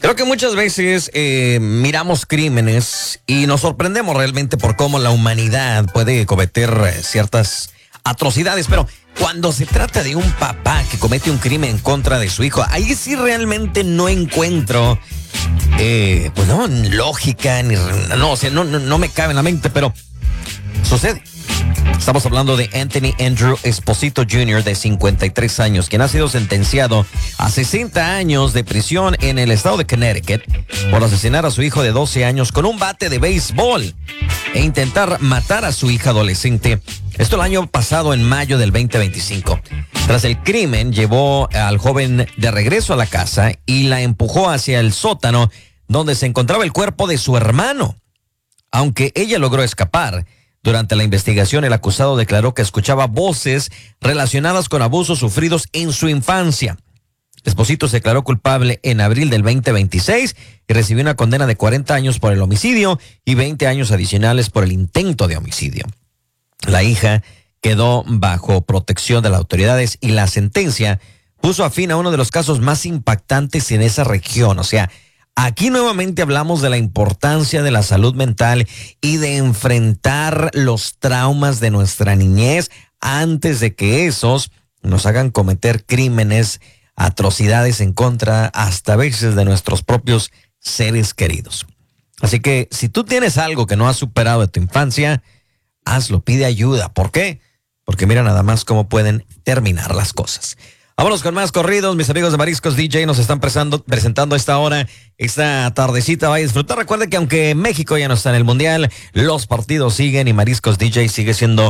Creo que muchas veces miramos crímenes y nos sorprendemos realmente por cómo la humanidad puede cometer ciertas atrocidades, pero cuando se trata de un papá que comete un crimen en contra de su hijo, ahí sí realmente no encuentro, pues no, lógica, no me cabe en la mente, pero sucede. Estamos hablando de Anthony Andrew Esposito Jr., de 53 años, quien ha sido sentenciado a 60 años de prisión en el estado de Connecticut por asesinar a su hijo de 12 años con un bate de béisbol e intentar matar a su hija adolescente. Esto el año pasado, en mayo del 2025. Tras el crimen, llevó al joven de regreso a la casa y la empujó hacia el sótano donde se encontraba el cuerpo de su hermano. Aunque ella logró escapar, durante la investigación, el acusado declaró que escuchaba voces relacionadas con abusos sufridos en su infancia. Esposito se declaró culpable en abril del 2026 y recibió una condena de 40 años por el homicidio y 20 años adicionales por el intento de homicidio. La hija quedó bajo protección de las autoridades y la sentencia puso a fin a uno de los casos más impactantes en esa región. O sea, aquí nuevamente hablamos de la importancia de la salud mental y de enfrentar los traumas de nuestra niñez antes de que esos nos hagan cometer crímenes, atrocidades en contra hasta a veces de nuestros propios seres queridos. Así que si tú tienes algo que no has superado de tu infancia, hazlo, pide ayuda. ¿Por qué? Porque mira nada más cómo pueden terminar las cosas. Vámonos con más corridos. Mis amigos de Mariscos DJ nos están presentando a esta hora, esta tardecita. Vaya a disfrutar. Recuerden que aunque México ya no está en el Mundial, los partidos siguen y Mariscos DJ sigue siendo